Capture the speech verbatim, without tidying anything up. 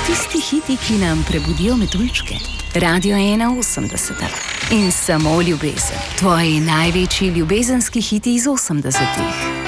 Tisti hiti, ki nam prebudijo metuljčke. Radio ena osemdeseta. In samo ljubezen. Tvoji največji ljubezenski hiti iz osemdesetih.